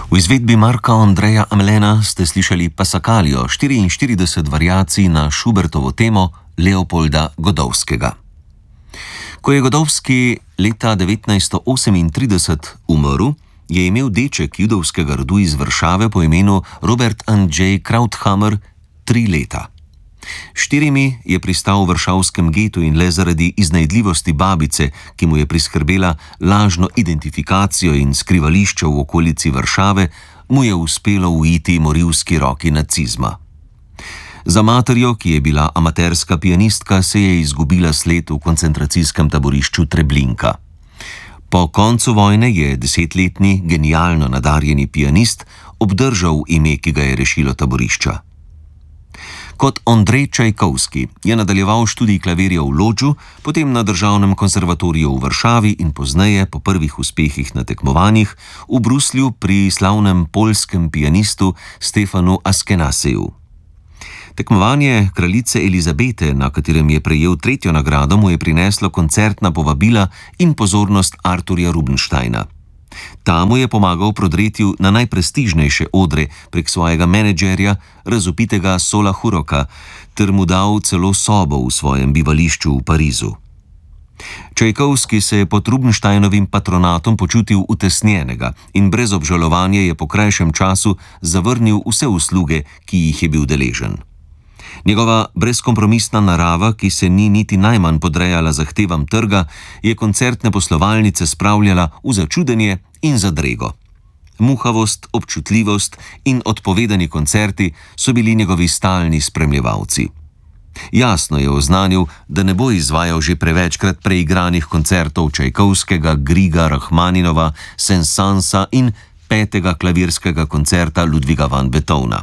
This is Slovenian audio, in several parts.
V izvedbi Marka Andreja Amelena ste slišali Passacaglia, 44 variacij na Schubertovo temo Leopolda Godowskega. Ko je Godowski leta 1938 umrl, je imel deček judovskega rodu iz Varšave po imenu Robert Andrzej Krauthammer 3 leta. 4 je pristal v varšavskem getu in le zaradi iznajdljivosti babice, ki mu je priskrbela lažno identifikacijo in skrivališče v okolici Varšave, mu je uspelo uiti morilski roki nacizma. Za materjo, ki je bila amaterska pianistka, se je izgubila sled v koncentracijskem taborišču Treblinka. Po koncu vojne je 10-letni, genialno nadarjeni pianist obdržal ime, ki ga je rešilo taborišča. Kot Ondrej Čajkovski je nadaljeval študij klavirja v Lodžu, potem na Državnem konservatoriju v Varšavi in pozneje, po prvih uspehih na tekmovanjih, v Bruslju pri slavnem poljskem pianistu Stefanu Askenaseju. Tekmovanje kraljice Elizabete, na katerem je prejel 3. nagrado, mu je prineslo koncertna povabila in pozornost Arturja Rubinsteina. Ta mu je pomagal prodreti na najprestižnejše odre prek svojega menedžerja, razvpitega Sola Huroka, ter mu dal celo sobo v svojem bivališču v Parizu. Čajkovski se je pod Rubinsteinovim patronatom počutil utesnjenega in brez obžalovanja je po krajšem času zavrnil vse usluge, ki jih je bil deležen. Njegova brezkompromisna narava, ki se ni niti najmanj podrejala zahtevam trga, je koncertne poslovalnice spravljala v začudenje in zadrego. Muhavost, občutljivost in odpovedani koncerti so bili njegovi stalni spremljevalci. Jasno je oznanil, da ne bo izvajal že prevečkrat preigranih koncertov Čajkovskega, Griga, Rachmaninova, Saint-Saënsa in 5. klavirskega koncerta Ludwiga van Beethovna.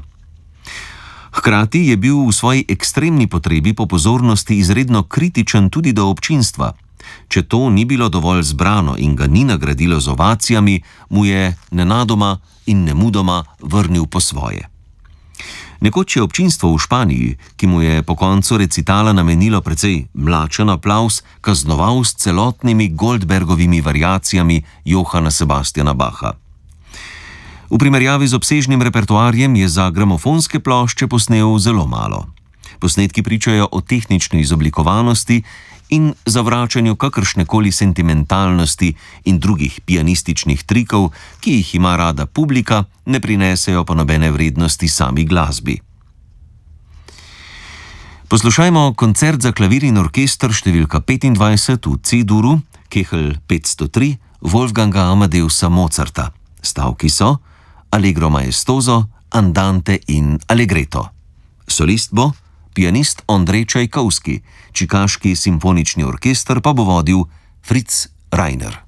Hkrati je bil v svoji ekstremni potrebi po pozornosti izredno kritičen tudi do občinstva. Če to ni bilo dovolj zbrano in ga ni nagradilo z ovacijami, mu je nenadoma in nemudoma vrnil po svoje. Nekoč je občinstvo v Španiji, ki mu je po koncu recitala namenilo precej mlačen aplavz, kaznoval s celotnimi Goldbergovimi variacijami Johana Sebastiana Bacha. V primerjavi z obsežnim repertoarjem je za gramofonske plošče posnel zelo malo. Posnetki pričajo o tehnični izoblikovanosti in zavračanju kakršnekoli sentimentalnosti in drugih pianističnih trikov, ki jih ima rada publika, ne prinesejo pa nobene vrednosti sami glasbi. Poslušajmo koncert za klavir in orkester številka 25 v C-duru, Kehl 503, Wolfganga Amadeusa Mozarta. Stavki so Allegro maestoso, andante in allegretto. Solist bo pianist Ondrej Čajkovski, čikaški simfonični orkester pa bo vodil Fritz Reiner.